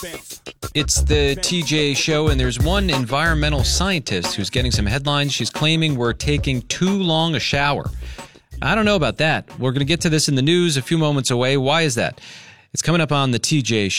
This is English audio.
It's the TJ Show, and there's one environmental scientist who's getting some headlines. She's claiming we're taking too long a shower. I don't know about that. We're going to get to this in the news a few moments away. Why is that? It's coming up on the TJ Show.